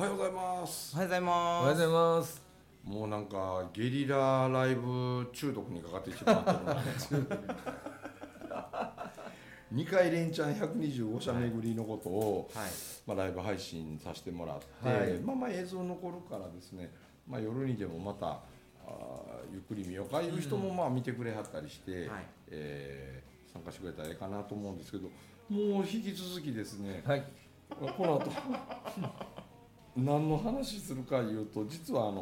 おはようございます。 おはようございおます。 はようございます。 もうなんかゲリラライブ中毒にかかってしまってる2回連チャン125社巡りのことを、ライブ配信させてもらって、映像残るからですね、夜にでもまたゆっくり見ようかいう人も見てくれはったりして、参加してくれたらいいかなと思うんですけど、もう引き続きですね、この後何の話するかいうと、実は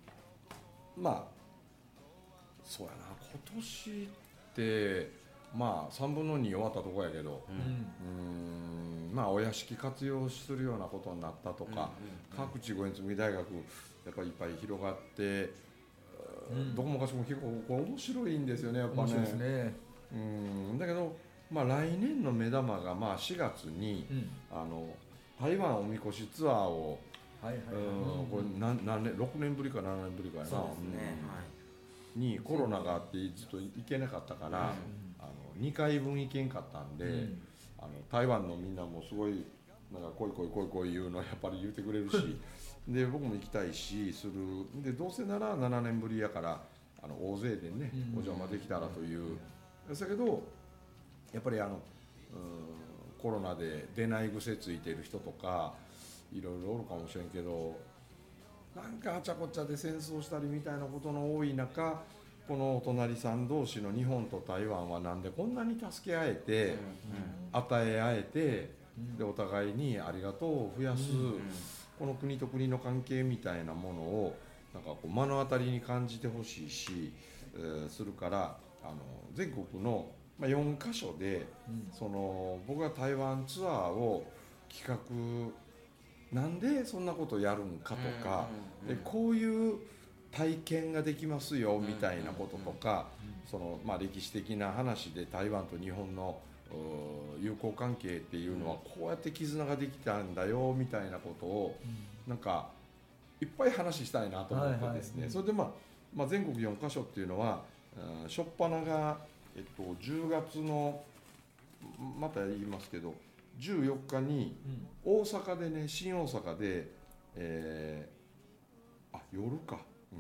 そうやな、今年って3分の2終わったとこやけど、お屋敷活用するようなことになったとか、各地五円紬大学やっぱりいっぱい広がって、どこもかしこも結構これ面白いんですよね、やっぱね。面白いですね。だけど、来年の目玉が4月に、台湾おみこしツアーをこれ何年6年ぶりか7年ぶりかやな、にコロナがあってずっと行けなかったから、2回分行けんかったんで、台湾のみんなもすごいなんか来い言うのはやっぱり言ってくれるしで僕も行きたいしするで、どうせなら7年ぶりやから大勢でね、お邪魔できたらというだけど、やっぱりコロナで出ない癖ついてる人とかいろいろおるかもしれんけど、なんかあちゃこちゃで戦争したりみたいなことの多い中、このお隣さん同士の日本と台湾はなんでこんなに助け合えて、与え合えて、でお互いにありがとうを増やす、この国と国の関係みたいなものをなんかこう目の当たりに感じてほしいし、するから全国の4カ所で、その僕が台湾ツアーを企画なんでそんなことやるんかとか、でこういう体験ができますよみたいなこととか、その歴史的な話で台湾と日本の友好関係っていうのはこうやって絆ができたんだよみたいなことをなんかいっぱい話したいなと思ってですね、それで全国4カ所っていうのは初っ端が10月のまた言いますけど14日に大阪でね、新大阪で、夜か、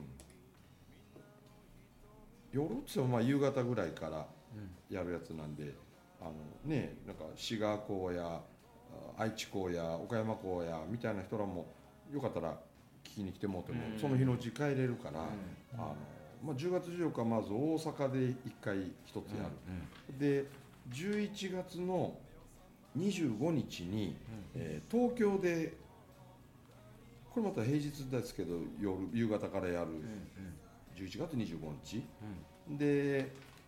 夜って言っても夕方ぐらいからやるやつなんで、なんか滋賀港や愛知港や岡山港やみたいな人らもよかったら聞きに来てもらっても、その日のうち帰れるから、10月14日まず大阪で1回1つやる、で11月の25日に、東京でこれまた平日ですけど夕方からやる、11月25日、で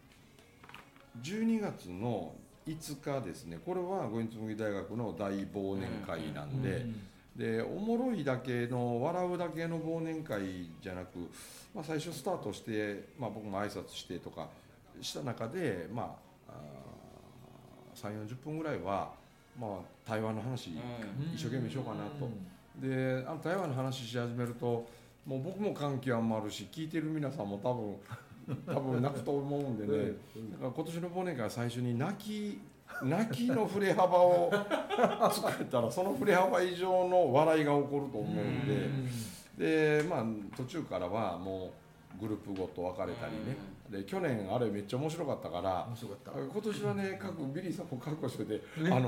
12月の5日ですね、これは五円紬大学の大忘年会なんで、でおもろいだけの笑うだけの忘年会じゃなく、最初スタートして、僕も挨拶してとかした中で、30-40分ぐらいは、台湾の話一生懸命しようかなと。で台湾の話し始めるともう僕も感極まるし、聞いてる皆さんも多分泣くと思うんでね、だから今年の忘年会は最初に泣きの振れ幅を作れたらその振れ幅以上の笑いが起こると思うんで、途中からはもうグループごと分かれたりね、で去年あれめっちゃ面白かったから今年はね、ビリーさんも覚悟してて、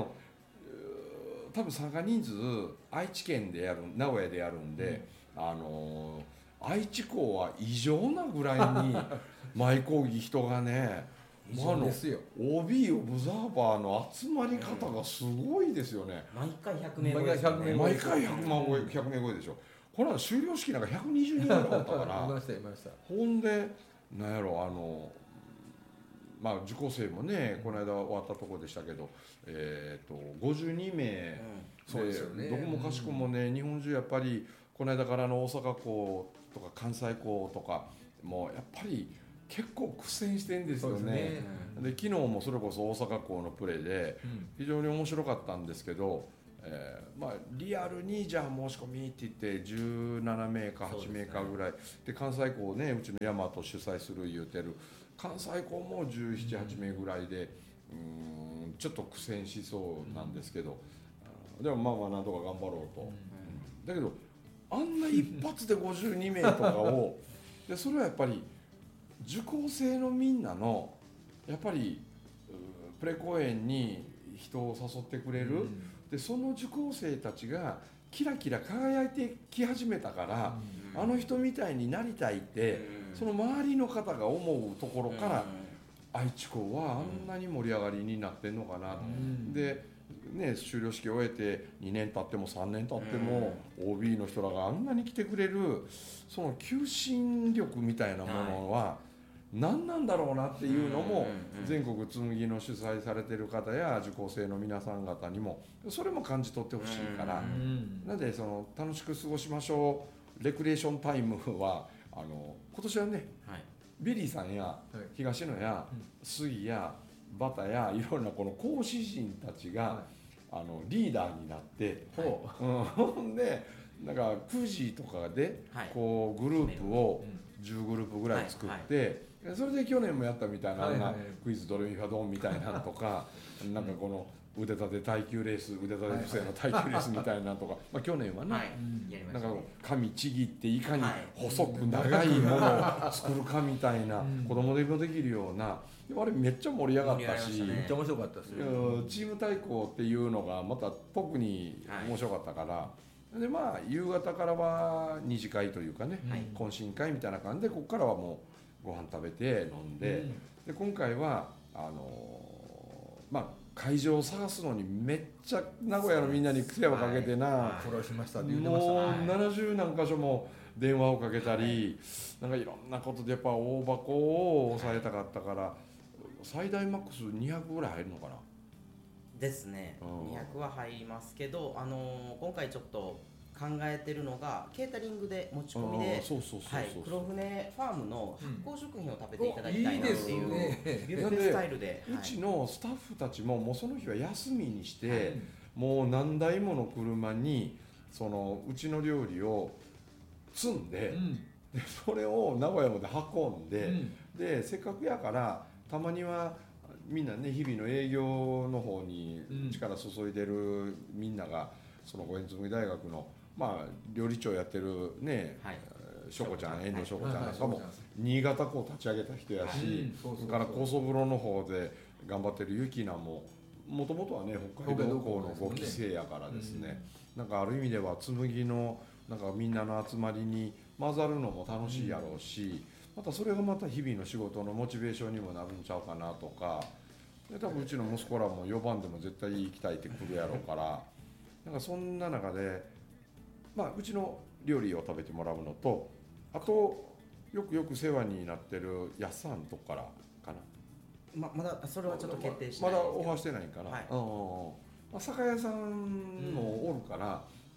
多分参加人数愛知県でやる、名古屋でやるんで、愛知港は異常なぐらいに毎講義人がね、OB オブザーバーの集まり方がすごいですよね。 毎回100名超えですよね。 毎回100名超えでしょ。この終了式なんか120人ぐらいだったからいました。 ほんでなんやろ、受講生もね、この間終わったところでしたけど、52名、 そうですよね。 どこもかしこもね、日本中やっぱりこの間からの大阪港とか関西港とかもうやっぱり結構苦戦してんですよね。で昨日もそれこそ大阪港のプレーで非常に面白かったんですけど、リアルにじゃあ申し込みって言って17名か8名かぐらいで、関西港ね、うちの大和主催する言うてる関西港も17、8名ぐらいで、ちょっと苦戦しそうなんですけど、でもなんとか頑張ろうと、だけどあんな一発で52名とかをでそれはやっぱり受講生のみんなのやっぱりプレ公演に人を誘ってくれる、でその受講生たちがキラキラ輝いてき始めたから、あの人みたいになりたいって、その周りの方が思うところから、愛知校はあんなに盛り上がりになってんのかな、でね、修了式を終えて2年経っても3年経っても OB の人らがあんなに来てくれるその求心力みたいなものは何なんだろうなっていうのも全国紬の主催されてる方や受講生の皆さん方にもそれも感じ取ってほしいから、なのでその楽しく過ごしましょうレクリエーションタイムは今年はね、ビリーさんや東野や杉やバタやいろんなこの講師陣たちがリーダーになって、ほんでなんか9時とかでこうグループを10グループぐらい作って、それで去年もやったみたいなクイズドレミファドンみたいなのとかなんかこの腕立て耐久レース腕立て伏せの耐久レースみたいなとか、去年はね、なんか紙ちぎっていかに細く長いものを作るかみたいな子供でもできるようなあれめっちゃ盛り上がったし、 めっちゃ面白かったですよ。 チーム対抗っていうのがまた特に面白かったから、で夕方からは二次会というかね、懇親会みたいな感じでここからはもうご飯食べて飲んで、で今回は会場を探すのにめっちゃ名古屋のみんなに癖をかけてな、 苦労しましたって言ってましたもう70何箇所も電話をかけたり、なんかいろんなことでやっぱ大箱を抑えたかったから、最大マックス200ぐらい入るのかなですね。200は入りますけど、今回ちょっと考えてるのがケータリングで持ち込みで黒船ファームの発酵食品を食べていただきたいなっていう、ビュッフェスタイルで、 うちのスタッフたちももうその日は休みにして、もう何台もの車にそのうちの料理を積んで、でそれを名古屋まで運んで、でせっかくやからたまにはみんなね日々の営業の方に力注いでるみんながその五円紬大学の料理長やってるね、しょこちゃん遠藤しょこちゃんなんかも新潟港立ち上げた人やし、それから高層風呂の方で頑張ってるゆきなももともとはね北海道港の5期生やからですね、なんかある意味では紬のなんかみんなの集まりに混ざるのも楽しいやろうし、またそれがまた日々の仕事のモチベーションにもなるんちゃうかなとか、で多分うちの息子らも4番でも絶対行きたいって来るやろうから、なんかそんな中でうちの料理を食べてもらうのと、あとよく世話になってるやっさんとこからかな、 まだそれはちょっと決定してないまだオファーしてないんかな、酒屋さんもおるから、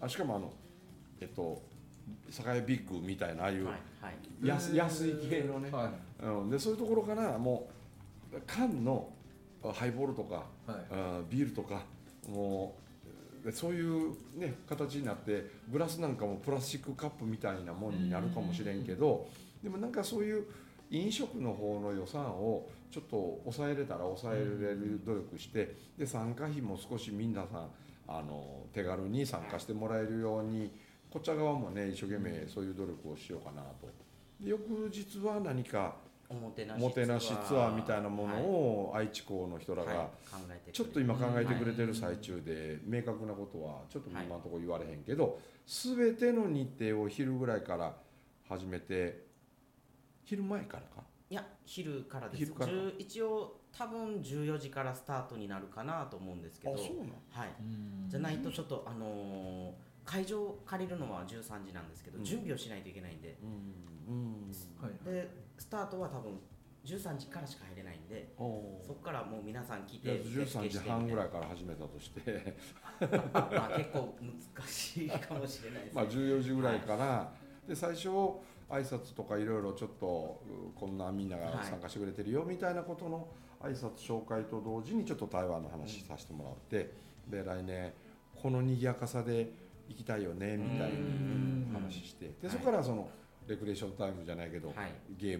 しかも酒屋ビッグみたいなああいう安い系のね、でそういうところからもう缶のハイボールとか、ビールとかもうそういうね形になって、グラスなんかもプラスチックカップみたいなもんになるかもしれんけど、でもなんかそういう飲食の方の予算をちょっと抑えれたら抑えれる努力して、で参加費も少し皆さん手軽に参加してもらえるように、こっち側もね一生懸命そういう努力をしようかなと。で翌日は何かおもてなしツアーみたいなものを愛知校の人らがちょっと今考えてくれてる最中で、明確なことはちょっと今のところ言われへんけど、全ての日程を昼ぐらいから始めて、昼前からか、 いや昼からです。一応多分14時からスタートになるかなと思うんですけど、 そうなの、 じゃないとちょっと会場借りるのは13時なんですけど、準備をしないといけないんで、でスタートは多分13時からしか入れないんで、そこからもう皆さん来て 13時半ぐらいから始めたとして結構難しいかもしれないですね。 14時ぐらいから、で最初挨拶とかいろいろちょっとこんなみんなが参加してくれてるよみたいなことの挨拶紹介と同時にちょっと台湾の話させてもらって、で来年この賑やかさで行きたいよねみたいに話して、でそこからそのレクリエーションタイムじゃないけど、ゲー